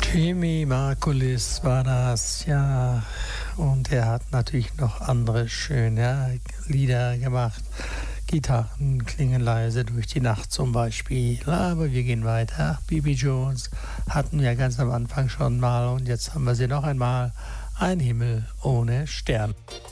Jimmy Margulis war das, ja. Und er hat natürlich noch andere schöne Lieder gemacht. Gitarren klingen leise durch die Nacht zum Beispiel. Aber wir gehen weiter. Bibi Jones hatten wir ganz am Anfang schon mal und jetzt haben wir sie noch einmal. Ein Himmel ohne Stern.